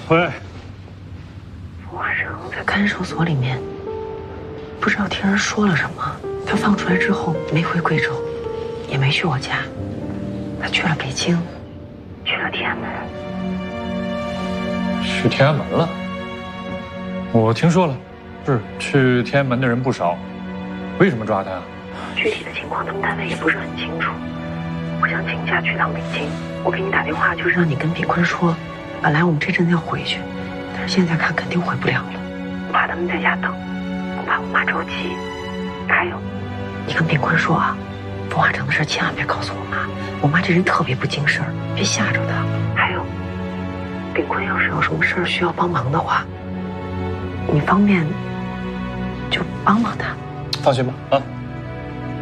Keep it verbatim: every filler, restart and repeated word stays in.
喂， 冯华成在看守所里面，不知道听人说了什么，他放出来之后没回贵州，也没去我家，他去了北京，去了天安门。 去天安门了？我听说了，是去天安门的人不少，为什么抓他呀？ 具体的情况他们单位也不是很清楚。我想请假去趟北京，我给你打电话就是让你跟炳坤说，本来我们这阵子要回去，但是现在看肯定回不了了，我怕他们在家等，我怕我妈着急。还有，你跟炳坤说啊，冯华成的事千万别告诉我妈，我妈这人特别不经事儿，别吓着她。还有，炳坤要是有什么事儿需要帮忙的话，你方便就帮帮他。 放心吧，啊。